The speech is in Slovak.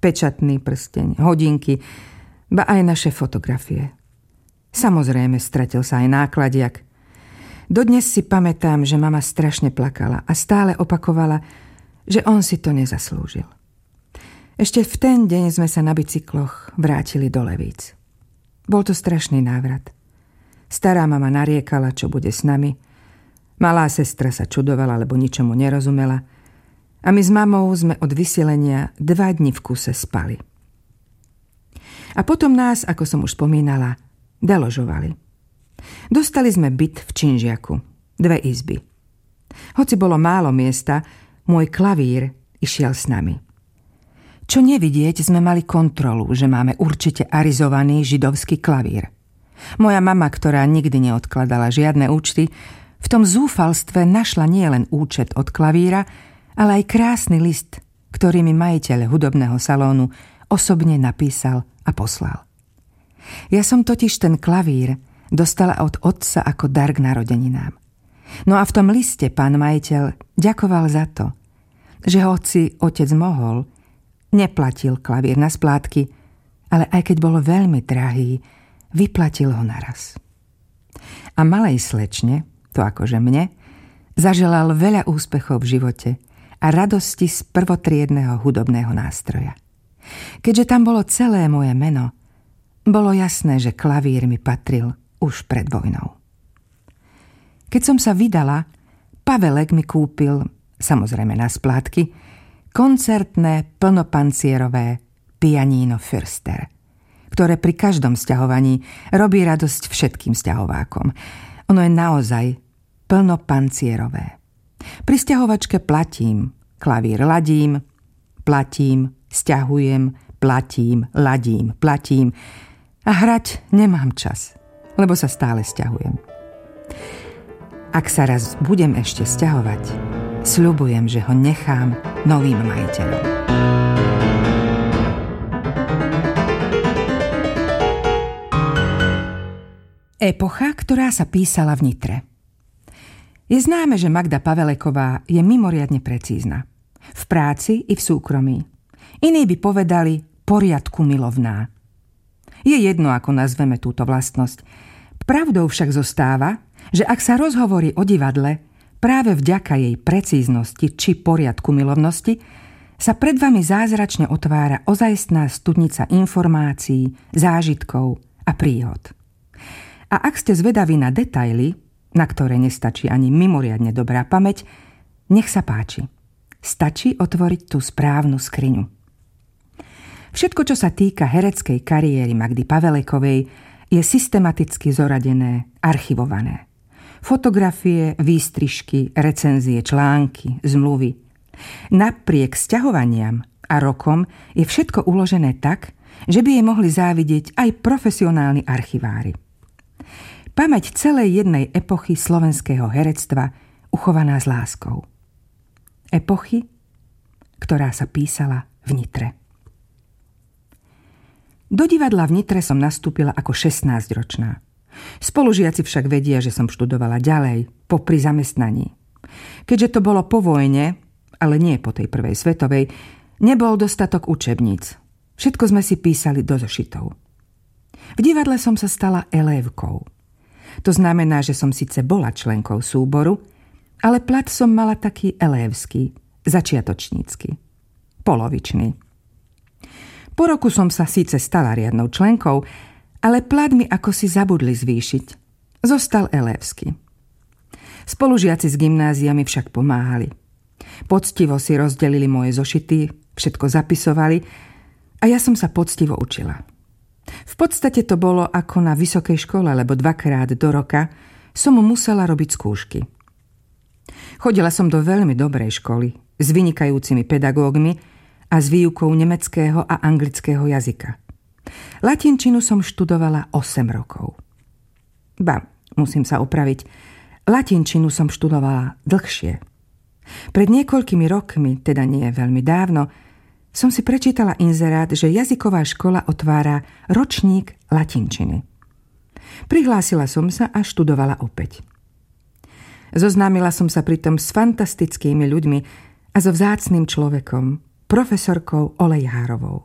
pečatný prsteň, hodinky, ba aj naše fotografie. Samozrejme, stratil sa aj nákladiak. Dodnes si pamätám, že mama strašne plakala a stále opakovala, že on si to nezaslúžil. Ešte v ten deň sme sa na bicykloch vrátili do Levíc. Bol to strašný návrat. Stará mama nariekala, čo bude s nami. Malá sestra sa čudovala, lebo ničomu nerozumela. A my s mamou sme od vysielenia 2 dni v kuse spali. A potom nás, ako som už spomínala, deložovali. Dostali sme byt v Činžiaku, 2 izby. Hoci bolo málo miesta, môj klavír išiel s nami. Čo nevidieť, sme mali kontrolu, že máme určite arizovaný židovský klavír. Moja mama, ktorá nikdy neodkladala žiadne účty, v tom zúfalstve našla nielen účet od klavíra, ale aj krásny list, ktorý mi majiteľ hudobného salónu osobne napísal a poslal. Ja som totiž ten klavír dostala od otca ako dar k narodeninám. No a v tom liste pán majiteľ ďakoval za to, že hoci otec mohol, neplatil klavír na splátky, ale aj keď bol veľmi drahý, vyplatil ho naraz. A malej slečne, to akože mne, zaželal veľa úspechov v živote a radosti z prvotriedneho hudobného nástroja. Keďže tam bolo celé moje meno, bolo jasné, že klavír mi patril už pred vojnou. Keď som sa vydala, Pavelek mi kúpil, samozrejme na splátky, koncertné plnopancierové pianíno Fürster, ktoré pri každom sťahovaní robí radosť všetkým sťahovákom. Ono je naozaj plnopancierové. Pri sťahovačke platím, klavír ladím, platím, sťahujem, platím, ladím, platím a hrať nemám čas, lebo sa stále sťahujem. Ak sa raz budem ešte sťahovať, sľubujem, že ho nechám novým majiteľom. Epocha, ktorá sa písala v Nitre. Je známe, že Magda Paveleková je mimoriadne precízna. V práci i v súkromí. Iní by povedali poriadku milovná. Je jedno, ako nazveme túto vlastnosť. Pravdou však zostáva, že ak sa rozhovorí o divadle, práve vďaka jej precíznosti či poriadku milovnosti sa pred vami zázračne otvára ozajstná studnica informácií, zážitkov a príhod. A ak ste zvedaví na detaily, na ktoré nestačí ani mimoriadne dobrá pamäť, nech sa páči. Stačí otvoriť tú správnu skriňu. Všetko, čo sa týka hereckej kariéry Magdy Pavelekovej, je systematicky zoradené, archivované. Fotografie, výstrižky, recenzie, články, zmluvy. Napriek sťahovaniam a rokom je všetko uložené tak, že by jej mohli závidieť aj profesionálni archivári. Pamäť celej jednej epochy slovenského herectva uchovaná s láskou. Epochy, ktorá sa písala v Nitre. Do divadla v Nitre som nastúpila ako 16-ročná. Spolužiaci však vedia, že som študovala ďalej, popri zamestnaní. Keďže to bolo po vojne, ale nie po tej prvej svetovej, nebol dostatok učebníc. Všetko sme si písali do zošitov. V divadle som sa stala elévkou. To znamená, že som síce bola členkou súboru, ale plat som mala taký elévsky, začiatočnícky, polovičný. Po roku som sa síce stala riadnou členkou, ale plat mi ako si zabudli zvýšiť. Zostal elévsky. Spolužiaci z gymnázia mi však pomáhali. Poctivo si rozdelili moje zošity, všetko zapisovali a ja som sa poctivo učila. V podstate to bolo ako na vysokej škole, lebo 2-krát do roka som musela robiť skúšky. Chodila som do veľmi dobrej školy s vynikajúcimi pedagógmi a s výukou nemeckého a anglického jazyka. Latinčinu som študovala 8 rokov. Musím sa opraviť. Latinčinu som študovala dlhšie. Pred niekoľkými rokmi, teda nie veľmi dávno, som si prečítala inzerát, že jazyková škola otvára ročník latinčiny. Prihlásila som sa a študovala opäť. Zoznámila som sa pritom s fantastickými ľuďmi a so vzácnym človekom, profesorkou Olejhárovou.